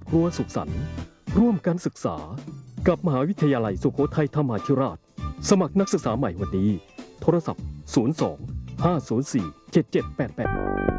ครัวสุขสันต์ร่วมกันศึกษากับมหาวิทยาลัยสุโขทัยธรรมาธิราชสมัครนักศึกษาใหม่วันนี้โทรศัพท์02 504 7788